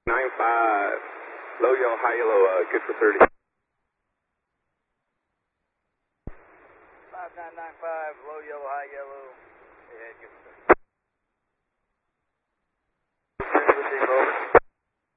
95, low yellow, high yellow, good for 30. 5995, low yellow, high yellow, yeah, good for 30.